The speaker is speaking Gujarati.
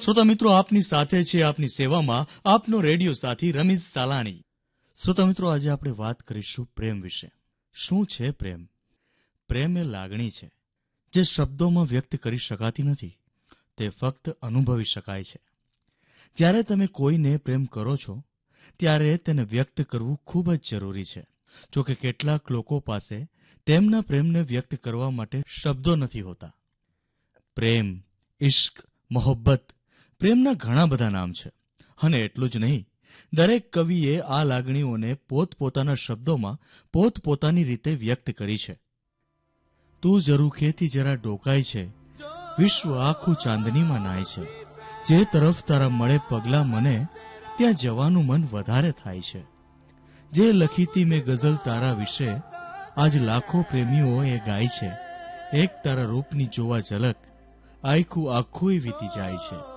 શ્રોતા મિત્રો, આપની સાથે છે આપની સેવામાં આપનો રેડિયો સાથી રમીશ સાલાણી. શ્રોતા મિત્રો, આજે આપણે વાત કરીશું પ્રેમ વિશે. શું છે પ્રેમ? પ્રેમ એ લાગણી છે જે શબ્દોમાં વ્યક્ત કરી શકાતી નથી, તે ફક્ત અનુભવી શકાય છે. જ્યારે તમે કોઈને પ્રેમ કરો છો ત્યારે તેને વ્યક્ત કરવું ખૂબ જ જરૂરી છે. જોકે કેટલાક લોકો પાસે તેમના પ્રેમને વ્યક્ત કરવા માટે શબ્દો નથી હોતા. પ્રેમ, ઇશ્ક, મોહબ્બત, પ્રેમના ઘણા બધા નામ છે. અને એટલું જ નહીં, દરેક કવિએ આ લાગણીઓને પોતપોતાના શબ્દોમાં પોતપોતાની રીતે વ્યક્ત કરી છે. તું ઝરૂખેથી જરા ડોકાય છે, વિશ્વ આખું ચાંદનીમાં નાય છે. જે તરફ તારા મળે પગલા મને, ત્યાં જવાનું મન વધારે થાય છે. જે લખીતી મેં ગઝલ તારા વિશે, આજ લાખો પ્રેમીઓ એ ગાય છે. એક તારા રૂપની જોવા ઝલક, આખું વીતી જાય છે.